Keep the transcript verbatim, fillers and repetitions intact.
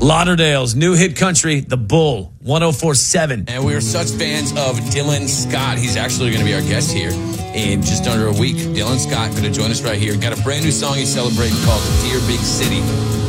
Lauderdale's new hit country, The Bull, one oh four point seven. And we are such fans of Dylan Scott. He's actually going to be our guest here in just under a week. Dylan Scott going to join us right here. Got a brand new song he's celebrating called Dear Big City.